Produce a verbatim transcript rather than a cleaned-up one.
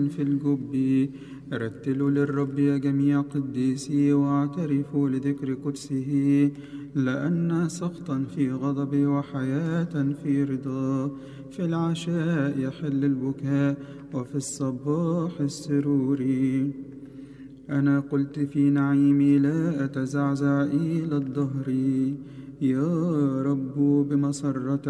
في الجب. رتلوا للرب يا جميع قديسي، واعترفوا لذكر قدسه، لأن سخطا في غضب وحياة في رضا. في العشاء يحل البكاء، وفي الصباح السرور. أنا قلت في نعيمي لا أتزعزع إلى الدهر، يا رب بمسرة